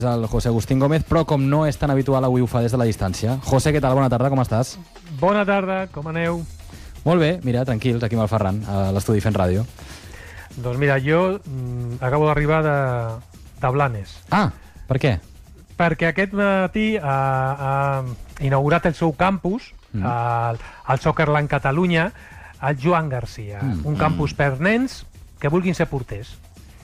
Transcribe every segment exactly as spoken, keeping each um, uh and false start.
el José Agustín Gómez, però com no és tan habitual, avui ho fa des de la distància. José, què tal? Bona tarda, com estàs? Bona tarda, com aneu? Molt bé, mira, tranquils, aquí amb el Ferran, a l'estudi fent ràdio. Doncs mira, jo mm, acabo d'arribar de, de Blanes. Ah, per què? Perquè aquest matí ha, ha inaugurat el seu campus, mm. al, al Soccerland Catalunya, el Joan Garcia, mm. un campus per nens que vulguin ser porters.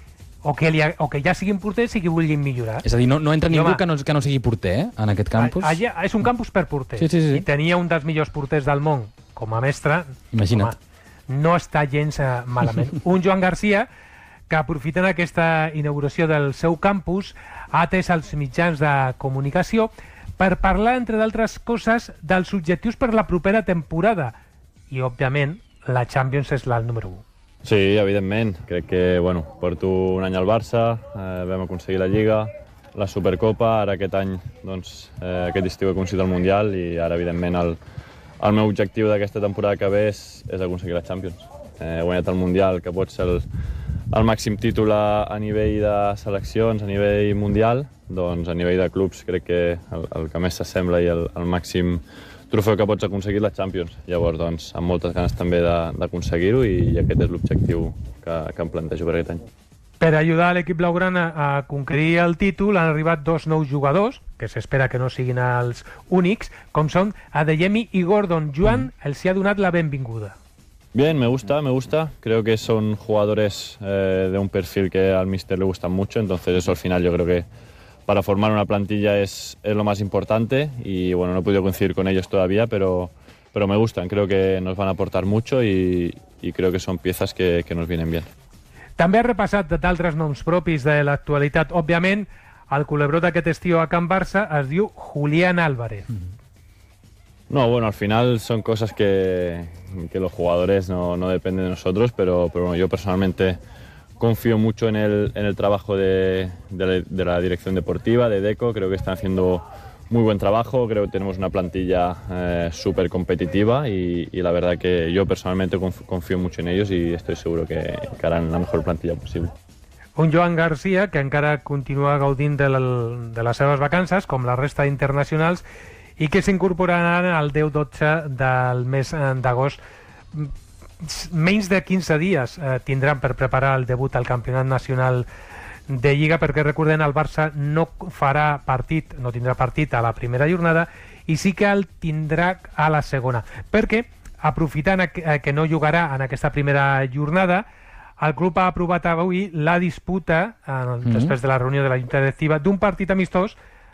O que, li ha, o que ja siguin porters i que vulguin millorar. És a dir, no, no entra ningú que no, que no sigui porter, eh, en aquest campus? Allà, és un campus per porters. Sí, sí, sí. I tenia un dels millors porters del món com a mestre. Imagina't. Home, no està gens uh, malament. Un Joan Garcia que, aprofitant aquesta inauguració del seu campus, ha atès els mitjans de comunicació per parlar, entre d'altres coses, dels objectius per la propera temporada. I, òbviament, la Champions és el número u. Sí, evidentment. Crec que, bueno, porto un any al Barça, eh, vam aconseguir la Lliga, la Supercopa, ara aquest any, doncs, eh, aquest estiu he aconseguit el Mundial i ara, evidentment, el, el meu objectiu d'aquesta temporada que ve és, és aconseguir la Champions. Eh, he guanyat el Mundial, que pot ser el, el màxim títol a, a nivell de seleccions, a nivell mundial, doncs a nivell de clubs crec que el, el que més s'assembla i el, el màxim trofeu que pots aconseguir la Champions. Llavors, doncs, amb moltes ganes també d'aconseguir-ho i, i aquest és l'objectiu que, que em plantejo per aquest any. Per ajudar l'equip blaugrana a conquerir el títol han arribat dos nous jugadors, que s'espera que no siguin els únics, com són Adeyemi i Gordon. Joan els hi ha donat la benvinguda. Bien, me gusta, me gusta. Creo que son jugadores eh, de un perfil que al míster le gustan mucho, entonces eso al final yo creo que para formar una plantilla es, es lo más importante y bueno, no he podido coincidir con ellos todavía, pero, pero me gustan, creo que nos van a aportar mucho y, y creo que son piezas que, que nos vienen bien. També ha repassat d'altres noms propis de l'actualitat. Òbviament, el culebró d'aquest estiu a Can Barça es diu Julián Álvarez. No, bueno, al final son cosas que, que los jugadores no, no dependen de nosotros, pero, pero bueno, yo personalmente confío mucho en el, en el trabajo de, de, la, de la dirección deportiva, de Deco. Creo que están haciendo muy buen trabajo, creo que tenemos una plantilla eh, súper competitiva y, y la verdad que yo personalmente confío mucho en ellos y estoy seguro que, que harán la mejor plantilla posible. Un Joan Garcia que encara continua gaudint de, la, de les seves vacances, com la resta d'internacionals, i que s'incorporaran al deu dotze del mes d'agost. Menys de quinze dies eh, tindran per preparar el debut al Campionat Nacional de Lliga, perquè recordem, el Barça no farà partit, no tindrà partit a la primera jornada i sí que el tindrà a la segona, perquè aprofitant que no jugarà en aquesta primera jornada, el club ha aprovat avui la disputa, eh, mm-hmm. després de la reunió de la Junta Directiva, d'un partit amistós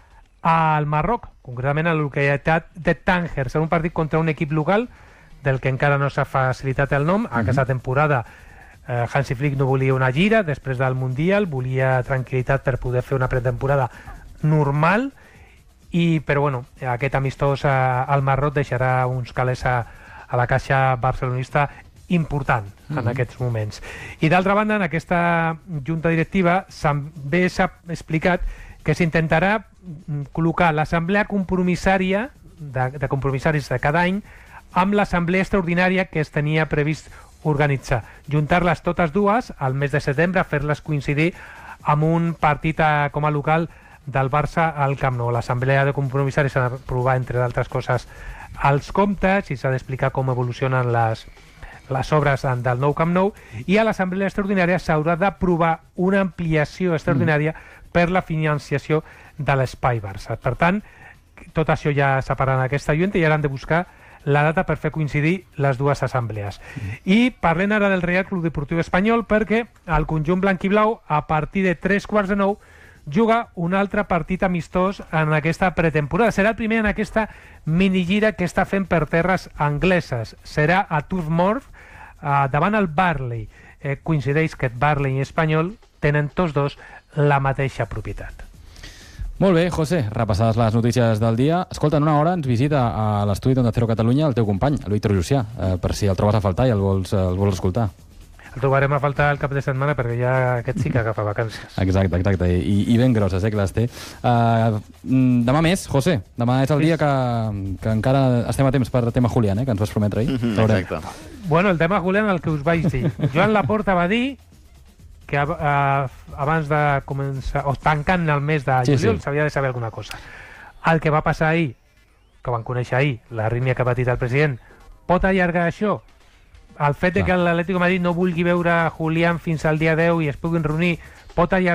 al Marroc, concretament a la localitat de Tànger. Serà un partit contra un equip local del que encara no s'ha facilitat el nom. Aquesta temporada eh, Hansi Flick no volia una gira després del Mundial, volia tranquil·litat per poder fer una pretemporada normal, i, però bueno, aquest amistós a, al Marroc deixarà uns calés a, a la caixa barcelonista important en mm-hmm. aquests moments. I d'altra banda, en aquesta junta directiva també s'ha explicat que s'intentarà col·locar l'assemblea compromissària de, de compromissaris de cada any amb l'assemblea extraordinària que es tenia previst organitzar. Juntar-les totes dues al mes de setembre, fer-les coincidir amb un partit a, com a local del Barça al Camp Nou. L'assemblea de compromissaris s'ha d'aprovar, entre d'altres coses, els comptes i s'ha d'explicar com evolucionen les, les obres del nou Camp Nou, i a l'assemblea extraordinària s'haurà d'aprovar una ampliació extraordinària mm. per la financiació de l'Espai Barça. Per tant, tot això ja s'ha parat en aquesta junta i ara han de buscar la data per fer coincidir les dues assemblees. Mm. I parlem ara del Real Club Deportiu Espanyol, perquè el conjunt blanquiblau, a partir de tres quarts de nou, juga un altre partit amistós en aquesta pretemporada. Serà el primer en aquesta minigira que està fent per terres angleses. Serà a Turf Moor, eh, davant el Burnley. Eh, coincideix que Burnley i Espanyol tenen tots dos la mateixa propietat. Molt bé, José, repassades les notícies del dia. Escolta, en una hora ens visita a l'estudi d'Onda Cero Catalunya el teu company, el Víctor Llucià, eh, per si el trobes a faltar i el vols, el vols escoltar. El trobarem a faltar el cap de setmana perquè ja aquest sí que agafa vacances. Exacte, exacte, i, i ben grosses, eh, que les té. Uh, demà més, José, demà és el dia que, que encara estem a temps per tema Julián, eh, que ens vas prometre ahir. Mm-hmm, exacte. Bueno, el tema Julián, el que us vaig dir. Joan Laporta va dir que uh, abans de començar, o tancant el mes de Sí, juliol, sí. s'havia de saber alguna cosa. El que va passar ahir, que van conèixer ahir, la rínia que ha patit el president, pot allargar això? El fet de Clar. que l'Atlético de Madrid no vulgui veure Julián fins al dia deu i es puguin reunir, pot allargar